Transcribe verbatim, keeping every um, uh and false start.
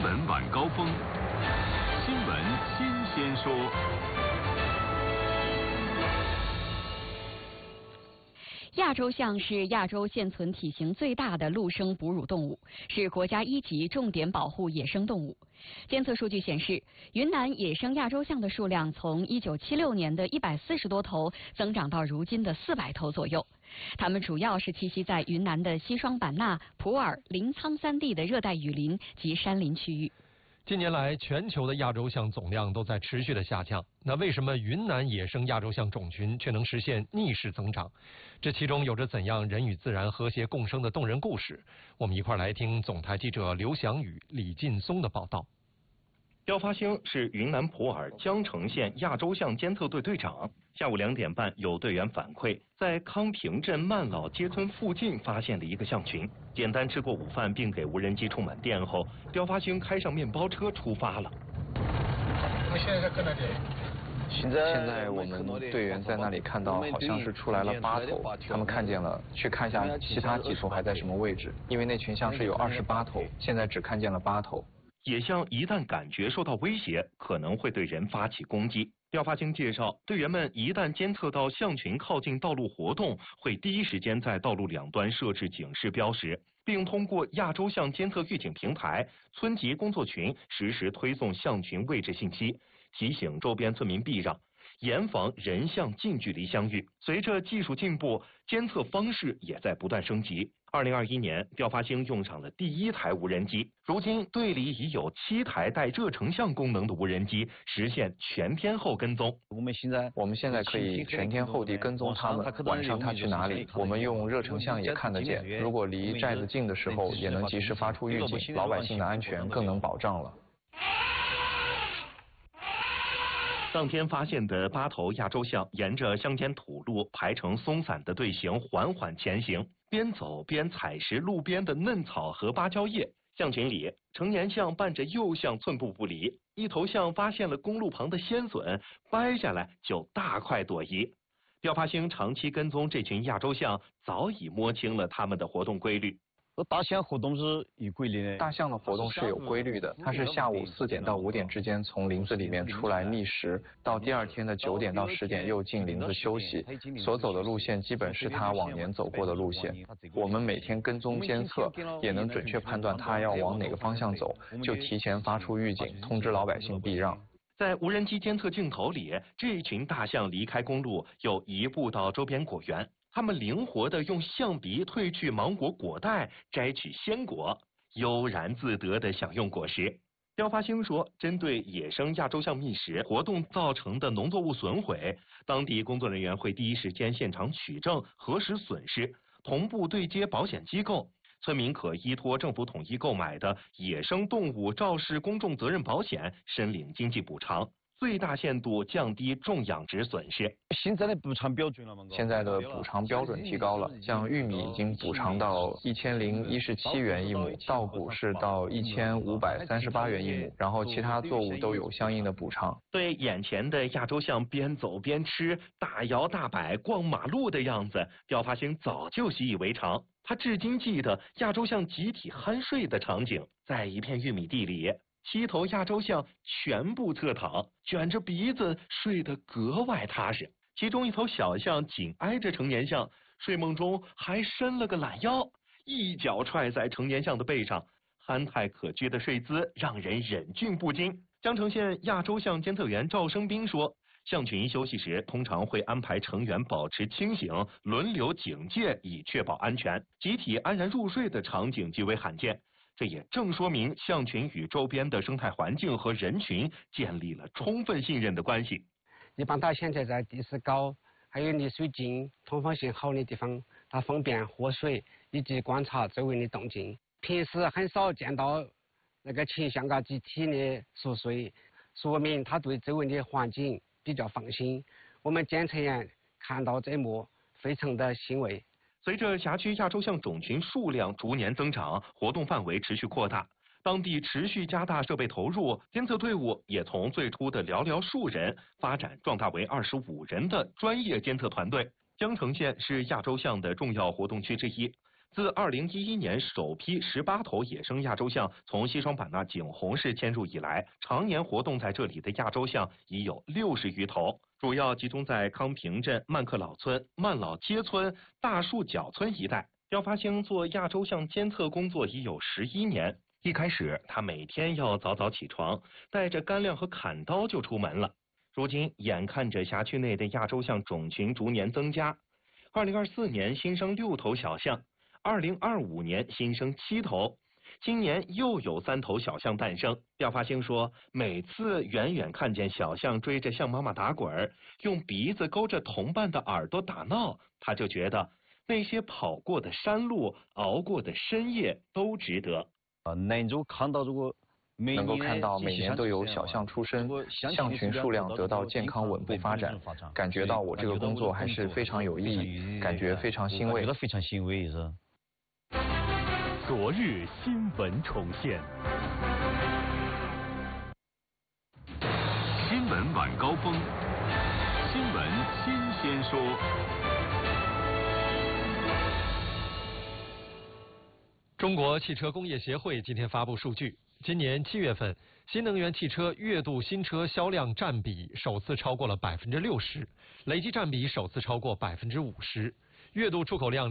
闻晚高峰，新闻新鲜说。 亚洲象是亚洲现存体型最大的陆生哺乳动物，是国家一级重点保护野生动物。监测数据显示，云南野生亚洲象的数量从一九七六年的一百四十多头增长到如今的四百头左右。它们主要是栖息在云南的西双版纳、普洱、临沧三地的热带雨林及山林区域。 近年来，全球的亚洲象总量都在持续的下降。那为什么云南野生亚洲象种群却能实现逆势增长？这其中有着怎样人与自然和谐共生的动人故事？我们一块来听总台记者刘翔宇、李劲松的报道。 刁发兴是云南普洱江城县亚洲象监测队队长。下午两点半，有队员反馈，在康平镇曼老街村附近发现了一个象群。简单吃过午饭，并给无人机充满电后，刁发兴开上面包车出发了。 我现在在跟那里。 现在我们队员在那里看到，好像是出来了八头，他们看见了，去看一下其他几头还在什么位置，因为那群象是有二十八头，现在只看见了八头。 野象一旦感觉受到威胁，可能会对人发起攻击。刁发兴介绍，队员们一旦监测到象群靠近道路活动，会第一时间在道路两端设置警示标识，并通过亚洲象监测预警平台、村级工作群实时推送象群位置信息，提醒周边村民避让，严防人象近距离相遇。随着技术进步，监测方式也在不断升级。二零二一年，刁发兴用上了第一台无人机，如今队里已有七台带热成像功能的无人机，实现全天候跟踪。 我们现在我们现在可以全天候地跟踪他们，晚上他去哪里，我们用热成像也看得见。如果离寨子近的时候，也能及时发出预警，老百姓的安全更能保障了。 当天发现的八头亚洲象沿着乡间土路排成松散的队形缓缓前行，边走边采食路边的嫩草和芭蕉叶。象群里，成年象伴着幼象寸步不离，一头象发现了公路旁的鲜笋，掰下来就大快朵颐。刁发兴长期跟踪这群亚洲象，早已摸清了它们的活动规律。 大象活动是有规律的。大象的活动是有规律的，它是下午四点到五点之间从林子里面出来觅食，到第二天的九点到十点又进林子休息。所走的路线基本是它往年走过的路线。我们每天跟踪监测，也能准确判断它要往哪个方向走，就提前发出预警，通知老百姓避让。 在无人机监测镜头里，这群大象离开公路，又移步到周边果园。它们灵活地用象鼻褪去芒果果带，摘取鲜果，悠然自得地享用果实。刁发兴说，针对野生亚洲象觅食活动造成的农作物损毁，当地工作人员会第一时间现场取证，核实损失，同步对接保险机构。村民可依托政府统一购买的野生动物肇事公众责任保险申领经济补偿，最大限度降低种养殖损失。 现在的补偿标准了吗？现在的补偿标准提高了，像玉米已经补偿到一千零一十七元一亩，稻谷是到一千五百三十八元一亩，然后其他作物都有相应的补偿。 对眼前的亚洲象边走边吃、大摇大摆逛马路的样子，刁发兴早就习以为常。他至今记得亚洲象集体酣睡的场景，在一片玉米地里。七头亚洲象全部侧躺，卷着鼻子睡得格外踏实。其中一头小象紧挨着成年象，睡梦中还伸了个懒腰，一脚踹在成年象的背上，憨态可掬的睡姿让人忍俊不禁。江城县亚洲象监测员赵生斌说，象群休息时通常会安排成员保持清醒，轮流警戒，以确保安全。集体安然入睡的场景极为罕见。这也正说明象群与周边的生态环境和人群建立了充分信任的关系。 一般大象在在地势高，还有离水近、通风性好的地方，它方便喝水以及观察周围的动静。平时很少见到那个群象啊集体的熟睡，说明它对周围的环境比较放心。我们监测员看到这一幕，非常的欣慰。 随着辖区亚洲象种群数量逐年增长，活动范围持续扩大，当地持续加大设备投入，监测队伍也从最初的寥寥数人发展壮大为二十五人的专业监测团队。江城县是亚洲象的重要活动区之一， 自二零一一年首批十八头野生亚洲象从西双版纳景洪市迁入以来，常年活动在这里的亚洲象已有六十余头，主要集中在康平镇、曼克老村、曼老街村、大树角村一带。廖发兴做亚洲象监测工作已有十一年。一开始，他每天要早早起床，带着干粮和砍刀就出门了。如今，眼看着辖区内的亚洲象种群逐年增加，二零二四年新生六头小象，二零二五年新生七头，今年又有三头小象诞生。廖发兴说，每次远远看见小象追着象妈妈打滚，用鼻子勾着同伴的耳朵打闹，他就觉得那些跑过的山路、熬过的深夜都值得。 呃，能够看到如果能够看到每年都有小象出生，象群数量得到健康稳步发展，感觉到我这个工作还是非常有意义，感觉非常欣慰。 觉得非常欣慰是。 昨日新闻重现，新闻晚高峰，新闻新鲜说。 中国汽车工业协会今天发布数据，今年七月份，新能源汽车月度新车销量占比首次超过了百分之六十，累计占比首次超过百分之五十，月度出口量